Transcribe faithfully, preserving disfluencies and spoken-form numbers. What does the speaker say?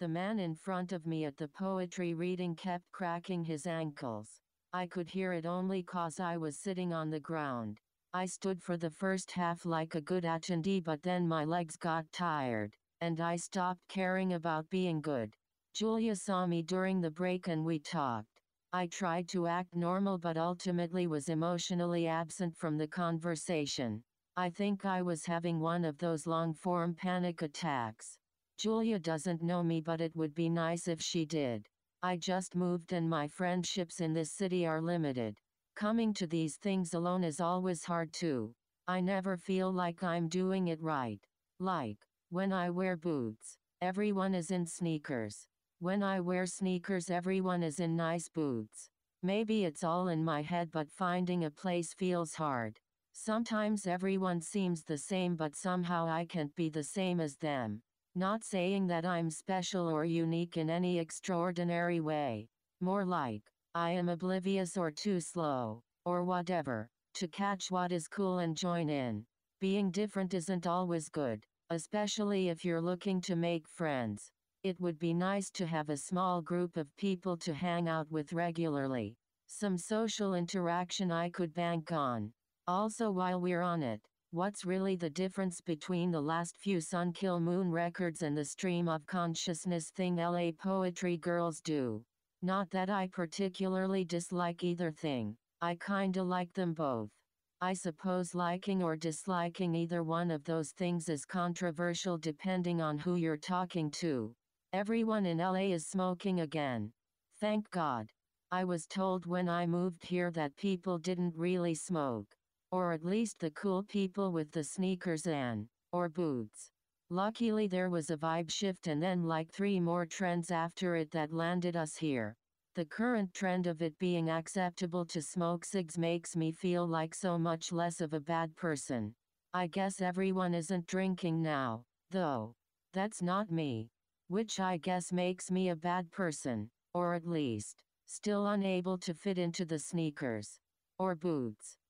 The man in front of me at the poetry reading kept cracking his ankles. I could hear it only cause I was sitting on the ground. I stood for the first half like a good attendee, but then my legs got tired, and I stopped caring about being good. Julia saw me during the break and we talked. I tried to act normal but ultimately was emotionally absent from the conversation. I think I was having one of those long-form panic attacks. Julia doesn't know me, but it would be nice if she did. I just moved and my friendships in this city are limited. Coming to these things alone is always hard too. I never feel like I'm doing it right. Like, when I wear boots, everyone is in sneakers. When I wear sneakers, everyone is in nice boots. Maybe it's all in my head, but finding a place feels hard. Sometimes everyone seems the same, but somehow I can't be the same as them. Not saying that I'm special or unique in any extraordinary way. More like, I am oblivious or too slow, or whatever, to catch what is cool and join in. Being different isn't always good, especially if you're looking to make friends. It would be nice to have a small group of people to hang out with regularly. Some social interaction I could bank on. Also, while we're on it, what's really the difference between the last few Sun Kil Moon records and the stream of consciousness thing L A poetry girls do? Not that I particularly dislike either thing, I kinda like them both. I suppose liking or disliking either one of those things is controversial depending on who you're talking to. Everyone in L A is smoking again. Thank God. I was told when I moved here that people didn't really smoke. Or at least the cool people with the sneakers and, or boots. Luckily there was a vibe shift and then like three more trends after it that landed us here. The current trend of it being acceptable to smoke cigs makes me feel like so much less of a bad person. I guess everyone isn't drinking now, though. That's not me. Which I guess makes me a bad person, or at least, still unable to fit into the sneakers. Or boots.